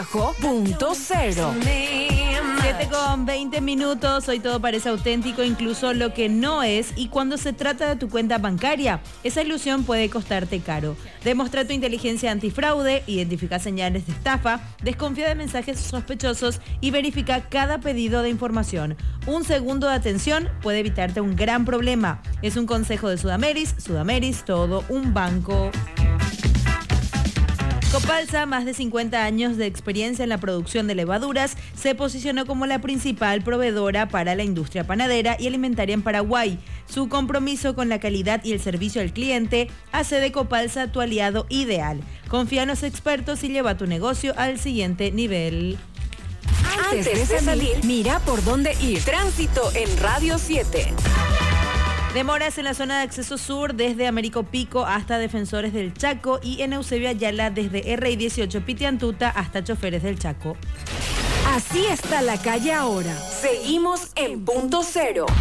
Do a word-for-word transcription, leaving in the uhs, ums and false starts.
bajo punto cero. siete con veinte minutos, hoy todo parece auténtico, incluso lo que no es, y cuando se trata de tu cuenta bancaria, esa ilusión puede costarte caro. Demuestra tu inteligencia antifraude, identifica señales de estafa, desconfía de mensajes sospechosos y verifica cada pedido de información. Un segundo de atención puede evitarte un gran problema. Es un consejo de Sudameris, Sudameris, todo un banco. Copalsa, más de cincuenta años de experiencia en la producción de levaduras, se posicionó como la principal proveedora para la industria panadera y alimentaria en Paraguay. Su compromiso con la calidad y el servicio al cliente hace de Copalsa tu aliado ideal. Confía en los expertos y lleva tu negocio al siguiente nivel. Antes de salir, mira por dónde ir. Tránsito en Radio siete. Demoras en la zona de acceso sur desde Américo Pico hasta Defensores del Chaco y en Eusebio Ayala desde R I dieciocho Pitiantuta hasta Choferes del Chaco. Así está la calle ahora. Seguimos en punto cero.